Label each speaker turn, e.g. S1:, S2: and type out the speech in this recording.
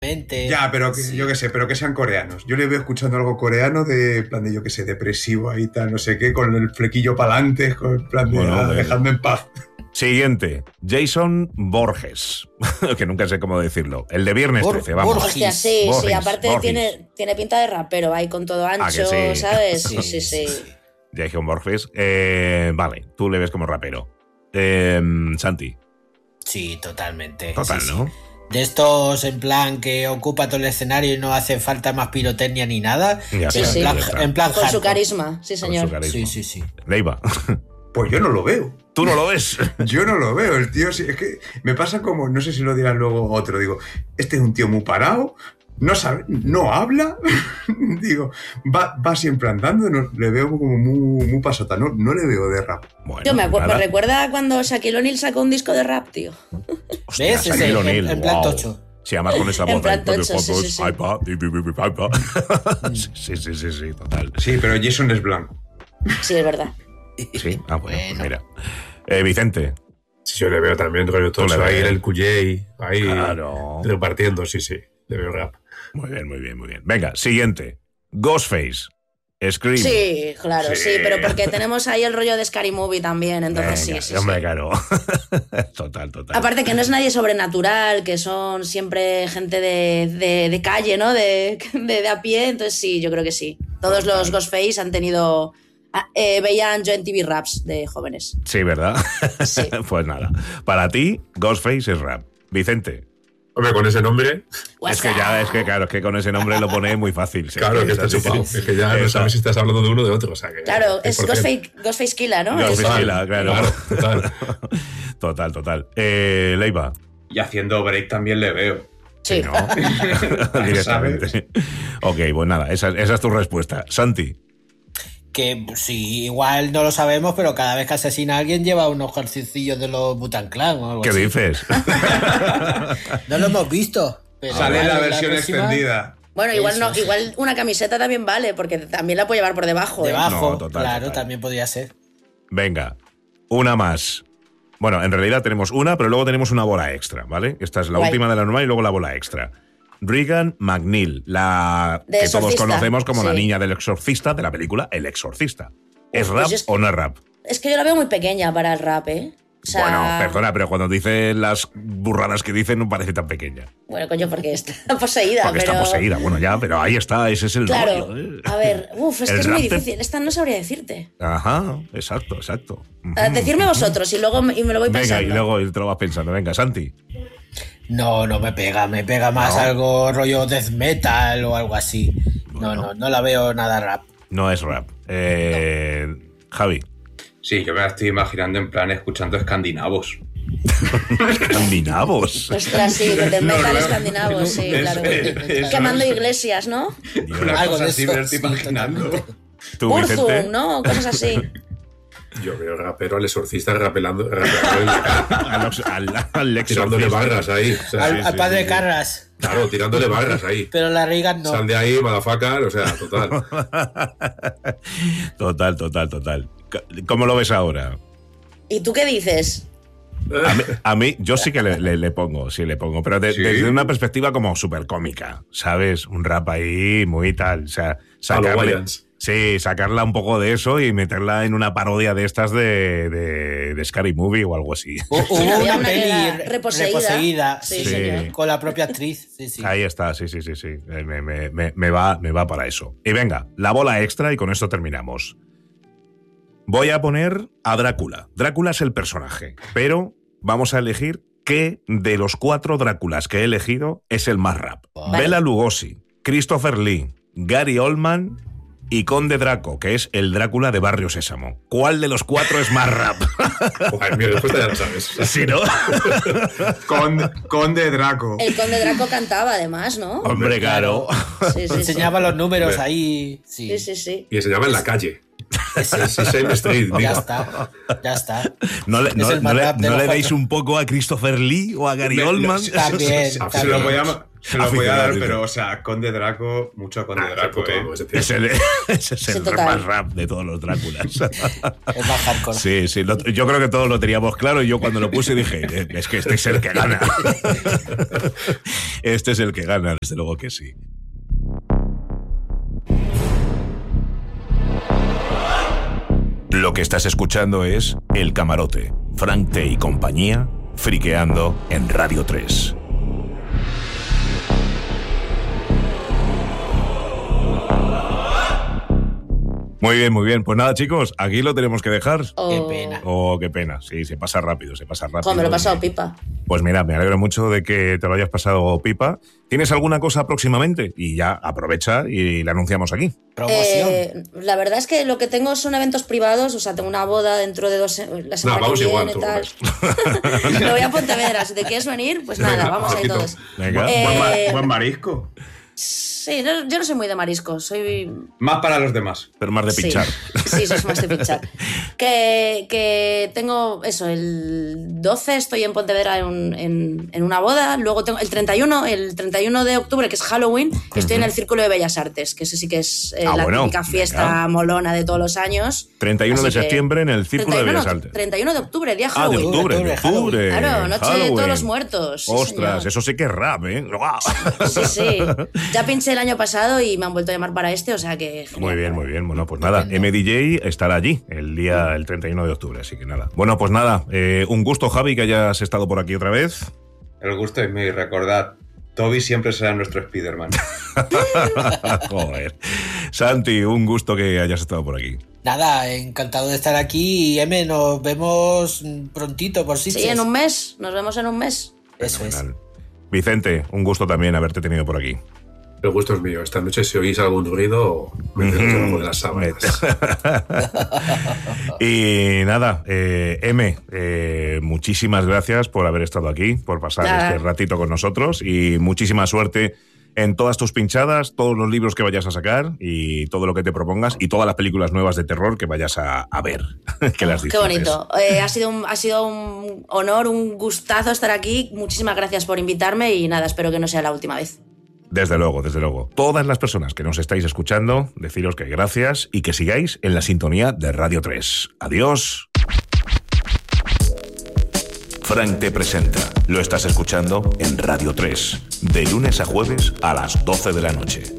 S1: realmente.
S2: Ya, pero que, yo qué sé, pero que sean coreanos. Yo le veo escuchando algo coreano de plan de, yo qué sé, depresivo ahí tal, no sé qué, con el flequillo para adelante, con el plan de dejadme en paz.
S3: Siguiente, Jason Borges, que nunca sé cómo decirlo. El de Viernes 13, vamos.
S4: Hostia, sí,
S3: Borges,
S4: aparte
S3: Borges.
S4: tiene pinta de rapero ahí con todo ancho,
S3: sí?
S4: ¿sabes? Sí.
S3: Jason Borges. Vale, tú le ves como rapero. Santi.
S1: Sí, totalmente.
S3: Total,
S1: sí.
S3: ¿no?
S1: De estos en plan que ocupa todo el escenario y no hace falta más pirotecnia ni nada.
S3: Ya
S4: Sí,
S3: está,
S4: sí.
S3: ya está.
S1: En plan
S4: Con su
S1: hardcore.
S4: carisma, sí, señor.
S3: Con su carisma.
S1: Sí.
S3: Leiva.
S2: Pues yo no lo veo.
S3: ¿Tú no lo ves?
S2: Yo no lo veo, el tío, sí, es que me pasa como, no sé si lo dirán luego otro, digo, este es un tío muy parado, no sabe, no habla, digo, va siempre andando, no, le veo como muy pasota, no le veo de rap.
S3: Bueno,
S4: Yo me
S3: nada.
S4: recuerda cuando Shaquille O'Neal sacó un disco de rap, tío.
S3: Hostia,
S1: ¿Ves? Ese,
S3: Shaquille O'Neal,
S1: en plan
S3: wow.
S1: tocho.
S3: Sí, además con esa
S4: En
S3: voz.
S4: plan
S3: ahí,
S4: tocho,
S3: fotos,
S4: sí.
S3: iPad, iPad. Sí, total.
S2: Sí, pero Jason es blanco.
S4: Sí, es verdad.
S3: Sí, bueno, pues mira. Vicente.
S5: Sí, yo le veo también rollo todo
S3: Tú le
S5: eso ahí
S3: ves.
S5: en el QJ, ahí
S3: Claro.
S5: repartiendo, sí, le veo rap.
S3: Muy bien. Venga, siguiente. Ghostface. Scream.
S4: Sí, claro,
S3: Sí.
S4: sí, pero porque tenemos ahí el rollo de Scary Movie también, entonces
S3: Venga,
S4: sí.
S3: hombre, claro. Total.
S4: Aparte que no es nadie sobrenatural, que son siempre gente de calle, ¿no? De a pie, entonces sí, yo creo que sí. Todos los Ghostface han tenido... veían yo en TV Raps de jóvenes.
S3: Sí, ¿verdad?
S4: Sí.
S3: Pues nada. Para ti, Ghostface es rap. Vicente.
S5: Hombre, con ese nombre,
S3: Es que con ese nombre lo pone muy fácil. Sí,
S5: claro que está
S3: sí,
S5: chupado.
S3: sí.
S5: Es que ya no sabes si estás hablando de uno o de otro. O sea, que
S4: Claro, es
S5: 100%.
S4: Ghostface Killa, ¿no?
S3: Ghostface
S4: Eso.
S3: Killa, claro. Total. Leiva.
S2: Y haciendo break también le veo.
S4: Sí.
S3: ¿No? Directamente. Ok, pues nada, esa es tu respuesta. Santi.
S1: Que sí, igual no lo sabemos, pero cada vez que asesina a alguien lleva unos calzoncillos de los Wu-Tang Clan o algo
S3: ¿Qué
S1: así.
S3: dices?
S1: No lo hemos visto. Pero
S2: Sale
S1: igual
S2: la
S1: en
S2: versión
S1: próxima,
S2: extendida.
S4: Bueno, igual
S1: Eso.
S4: igual una camiseta también vale, porque también la puede llevar por debajo.
S1: Debajo,
S3: No, total.
S1: también podría ser.
S3: Venga, una más. Bueno, en realidad tenemos una, pero luego tenemos una bola extra, ¿vale? Esta es la
S4: Guay.
S3: última de la normal y luego la bola extra. Regan McNeil, la
S4: De
S3: que todos
S4: Exorcista.
S3: conocemos como la
S4: Sí.
S3: niña del exorcista de la película El Exorcista. ¿Es
S4: Pues
S3: rap
S4: es que-
S3: o no es rap?
S4: Es que yo la veo muy pequeña para el rap, ¿eh? O sea,
S3: Bueno, perdona, pero cuando dice las burradas que dice no parece tan pequeña.
S4: Bueno, coño, porque está poseída,
S3: Porque
S4: pero...
S3: está poseída, bueno, ya, pero ahí está, ese es el
S4: Claro,
S3: rollo, ¿eh?
S4: a ver, es
S3: El
S4: que es muy
S3: rap te-
S4: difícil. Esta no sabría decirte.
S3: Ajá, exacto.
S4: Decidme vosotros y luego me lo voy
S3: Venga,
S4: pensando.
S3: y luego te lo vas pensando. Venga, Santi.
S1: No me pega más
S3: No.
S1: algo rollo death metal o algo así.
S3: Bueno.
S1: No la veo nada rap.
S3: No es rap. Javi.
S2: Sí, yo me la estoy imaginando en plan escuchando escandinavos.
S3: Escandinavos.
S4: Ostras, sí, del metal
S2: Noruego.
S4: escandinavo, sí, claro.
S2: Eso
S4: Quemando
S2: es.
S4: iglesias, ¿no?
S2: Una
S1: Algo
S2: cosa
S1: de
S2: así
S1: eso,
S2: me la estoy
S1: sí,
S2: imaginando.
S1: totalmente.
S3: ¿Tú, Vicente?
S4: Burzum, ¿no? Cosas así.
S5: Yo veo rapero al exorcista rapeando en la cara,
S3: Al
S5: tirándole
S3: exorcista.
S5: barras ahí. O sea,
S1: Al padre Carras.
S5: Claro, tirándole barras ahí.
S1: Pero la Reagan no.
S5: Sal de ahí, motherfucker, o sea, total.
S3: Total. ¿Cómo lo ves ahora?
S4: ¿Y tú qué dices?
S3: A mí yo sí que le pongo, pero
S2: ¿Sí?
S3: desde una perspectiva como súper cómica, ¿sabes? Un rap ahí muy tal, o sea,
S5: A los
S3: sacarle,
S5: Wayans.
S3: sí, sacarla un poco de eso y meterla en una parodia de estas de Scary Movie o algo así.
S1: Hubo
S4: había
S1: una
S4: una que
S1: peli
S4: era reposeída.
S1: sí,
S4: Sí,
S3: señor.
S1: con la propia actriz. Sí.
S3: Ahí está, sí. Me va para eso. Y venga, la bola extra y con esto terminamos. Voy a poner a Drácula. Drácula es el personaje, pero vamos a elegir qué de los 4 Dráculas que he elegido es el más rap.
S4: Vale.
S3: Bela Lugosi, Christopher Lee, Gary Oldman y Conde Draco, que es el Drácula de Barrio Sésamo. ¿Cuál de los 4 es más rap?
S5: Joder, mi respuesta ya la sabes.
S3: ¿Sí, no?
S2: Conde Draco.
S4: El conde Draco cantaba, además, ¿no?
S3: Hombre, claro.
S4: Sí.
S1: Enseñaba los números
S5: Hombre.
S1: ahí.
S4: Sí.
S5: Y enseñaba en la calle. Sesame Street,
S1: Ya
S5: digo.
S1: está.
S3: ¿No le,
S1: Es el más rap de los
S3: deis
S1: cuatro.
S3: un poco a Christopher Lee o a Gary Oldman?
S1: También,
S2: Se lo
S1: también.
S2: voy a dar,
S3: Aficionado.
S2: pero, o sea, Conde Draco, mucho Conde
S5: Ah,
S2: Draco,
S5: puto amo, ese tío.
S3: Ese es
S4: Sí,
S3: el
S4: total.
S3: más rap de todos los Dráculas.
S1: Es más hardcore.
S3: Sí, yo creo que todos lo teníamos claro y yo cuando lo puse dije, es que este es el que gana. Este es el que gana, desde luego que sí. Lo que estás escuchando es El Camarote, Frank T y compañía, friqueando en Radio 3. Muy bien, muy bien. Pues nada, chicos, aquí lo tenemos que dejar.
S1: Qué pena.
S3: Oh, qué pena. Sí, se pasa rápido, se pasa rápido.
S4: Joder, me lo he pasado pipa.
S3: Pues mira, me alegro mucho de que te lo hayas pasado pipa. ¿Tienes alguna cosa próximamente? Y ya aprovecha y la anunciamos aquí.
S1: Promoción.
S4: La verdad es que lo que tengo son eventos privados, o sea, tengo una boda dentro de la semana
S5: vamos
S4: que
S5: igual,
S4: viene,
S5: tú,
S4: tal. Me voy a Pontevedra, si te quieres venir, pues nada,
S5: Venga,
S4: vamos ahí
S5: ojito.
S4: todos.
S3: Venga.
S2: Buen marisco.
S4: Sí, yo no soy muy de marisco, soy...
S2: Más para los demás.
S3: Pero más de pinchar.
S4: Sí, soy más de pinchar. Que tengo eso, el 12 estoy en Pontevedra en una boda, luego tengo el 31 de octubre, que es Halloween, estoy en el Círculo de Bellas Artes, que ese sí que es la
S3: bueno,
S4: típica fiesta
S3: venga.
S4: molona de todos los años.
S3: 31 de
S4: Así que-
S3: septiembre en el Círculo de
S4: 31
S3: Bellas
S4: no,
S3: Artes.
S4: 31 de octubre, día
S3: Ah, de
S4: Halloween.
S3: octubre.
S4: Claro, noche de
S3: Halloween.
S4: todos los muertos. Sí,
S3: Ostras,
S4: señor.
S3: eso sí que es rap, ¿eh?
S4: Sí. Ya pinché el año pasado y me han vuelto a llamar para este, o sea que...
S3: Muy bien, muy bien. Bueno, pues nada, MDJ estará allí el 31 de octubre, así que nada. Bueno, pues nada, un gusto, Javi, que hayas estado por aquí otra vez.
S2: El gusto es mío y recordad, Toby siempre será nuestro Spider-Man.
S3: Joder. Santi, un gusto que hayas estado por aquí.
S1: Nada, encantado de estar aquí y M, nos vemos prontito por Sitges.
S4: Sí, en un mes, nos vemos en un mes.
S1: Eso es.
S3: Fenomenal. Vicente, un gusto también haberte tenido por aquí.
S5: El gusto es mío. Esta noche, si oís algún ruido, me quedo debajo de las sábanas.
S3: Y nada, M, muchísimas gracias por haber estado aquí, por pasar
S4: Nada.
S3: este ratito con nosotros y muchísima suerte en todas tus pinchadas, todos los libros que vayas a sacar y todo lo que te propongas y todas las películas nuevas de terror que vayas a ver. Que las
S4: Qué
S3: disfrutes.
S4: bonito. Ha sido un honor, un gustazo estar aquí. Muchísimas gracias por invitarme y nada, espero que no sea la última vez.
S3: Desde luego, desde luego. Todas las personas que nos estáis escuchando, deciros que gracias y que sigáis en la sintonía de Radio 3. Adiós. Frank te presenta. Lo estás escuchando en Radio 3, de lunes a jueves a las 12 de la noche.